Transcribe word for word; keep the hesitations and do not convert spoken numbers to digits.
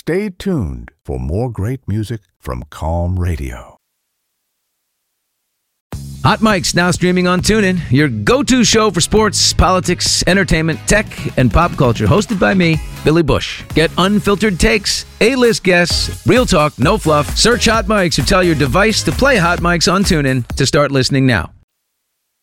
stay tuned for more great music from Calm Radio. Hot Mic's now streaming on TuneIn, your go-to show for sports, politics, entertainment, tech, and pop culture. Hosted by me, Billy Bush. Get unfiltered takes, A-list guests, real talk, no fluff. Search Hot Mics or tell your device to play Hot Mics on TuneIn to start listening now.